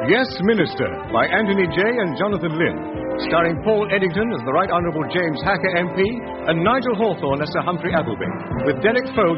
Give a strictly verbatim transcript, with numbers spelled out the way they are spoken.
Yes, Minister, by Anthony Jay and Jonathan Lynn, starring Paul Eddington as the Right Honourable James Hacker M P and Nigel Hawthorne as Sir Humphrey Appleby, with Derek Foulds